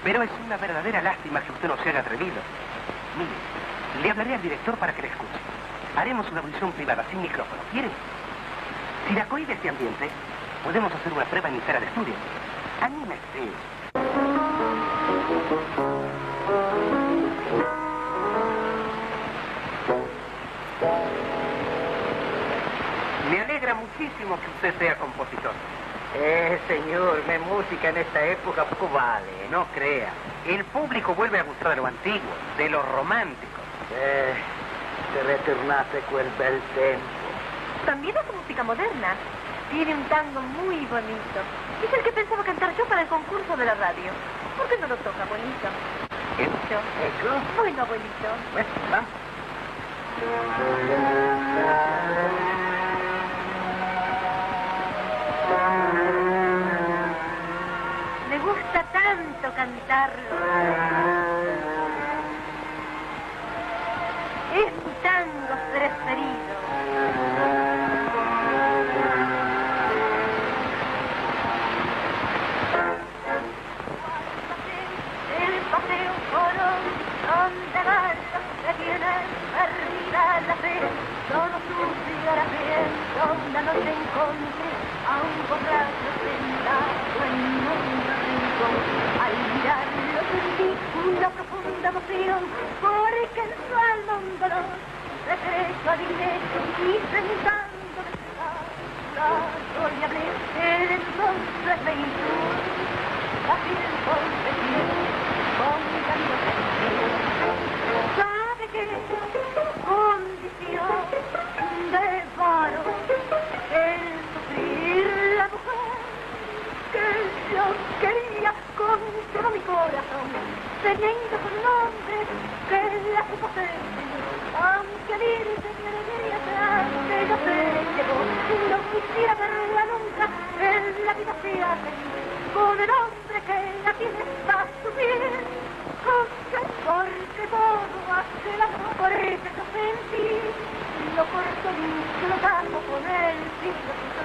Pero es una verdadera lástima que usted no se haya atrevido. Mire, le hablaré al director para que le escuche. Haremos una audición privada, sin micrófono. ¿Quiere? Si la cohíbe este ambiente, podemos hacer una prueba en mi sala de estudio. ¡Anímese! Me alegra muchísimo que usted sea compositor. Señor, mi música en esta época poco vale. No crea. El público vuelve a gustar de lo antiguo, de lo romántico. Se retornaste quel bel tempo. También hace música moderna. Tiene un tango muy bonito. Es el que pensaba cantar yo para el concurso de la radio. ¿Por qué no lo toca, abuelito? ¿Eso? ¿Eso? Bueno, abuelito. Bueno, vamos. Me gusta tanto cantarlo. Es mi tango preferido. El paseo Colón, donde barcos se tienen perdida la fe, solo sucia la piel, donde no te encontré a un borracho sentado en un rincón. Al mirarlo sentí una profunda emoción, porque en su alma un dolor secreto adiviné, y sentándome lado y hablé, él entonces me intuye, así entonces con mi camino sentido. ¿Sabe qué condición de varón el sufrir la mujer que yo quería con todo mi corazón, teniendo por nombre que la supo ser, aunque al irse mi alegría atrás que ella se llevó, no quisiera verla nunca en la vida sea feliz con el hombre que la tiene a su piel, porque todo hace la por eso yo sentí, lo corto y lo tapo con él sin lo que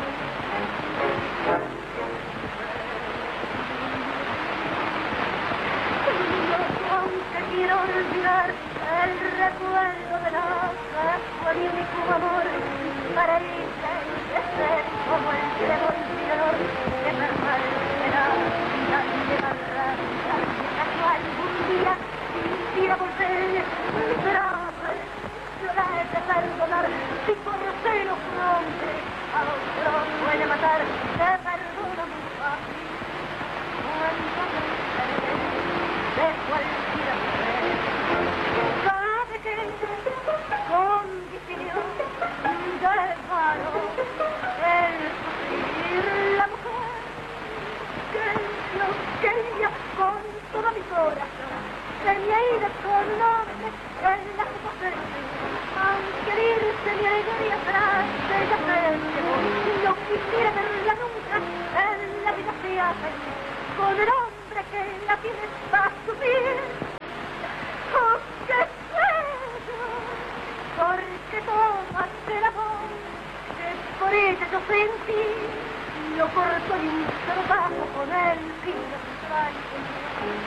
aunque quiero olvidar el recuerdo de la casual y único amor, para ella es ser como el cielo olvidador de normal de la vida y de la rabia, casual un día quisiera volver, pero yo la he de perdonar, si por celos un hombre a otro puede matar, te perdono muy fácil, cuando pensaré de cualquier mujer. ¿Sabe qué condición de varón el sufrir la mujer que yo quería con todo mi corazón? Tenía ira con nombre en la supo ser, aunque al irse mi alegría atrás ella se llevó, no quisiera verla nunca en la vida sea feliz con el hombre que la tiene a su piel. ¡Oh, qué feo! Porque tomaste el amor que por ella yo sentí, lo corto y un solo paso con el fin de su